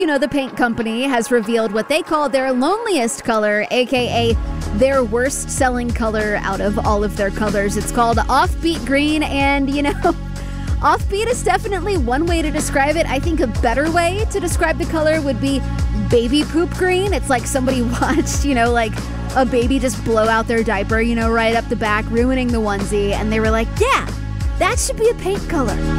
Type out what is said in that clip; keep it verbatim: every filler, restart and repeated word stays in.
You know, the paint company has revealed what they call their loneliest color, aka their worst selling color out of all of their colors. It's called Offbeat Green, and you know, offbeat is definitely one way to describe it. I think a better way to describe the color would be baby poop green. It's like somebody watched, you know, like a baby just blow out their diaper, you know, right up the back, ruining the onesie, and they were like, yeah, that should be a paint color.